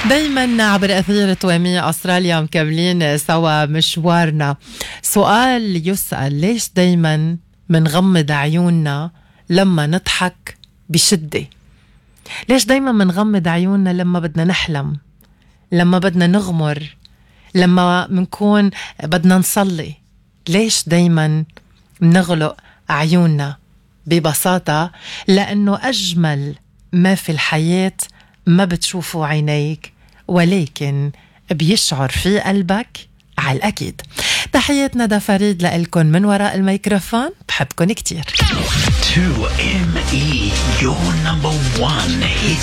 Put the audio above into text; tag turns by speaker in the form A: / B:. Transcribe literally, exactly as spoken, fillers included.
A: دايما عبر أثير توامية أستراليا مكملين سوا مشوارنا. سؤال يسأل: ليش دايما منغمض عيوننا لما نضحك بشدة؟ ليش دايما منغمض عيوننا لما بدنا نحلم، لما بدنا نغمر، لما منكون بدنا نصلي؟ ليش دايما منغلق عيوننا؟ ببساطة لأنه أجمل ما في الحياة ما بتشوفوا عينيك، ولكن بيشعر في قلبك على الأكيد. تحيات ندى فريد لإلكن من وراء الميكروفون، بحبكن كتير.
B: تو إم إي your number one hit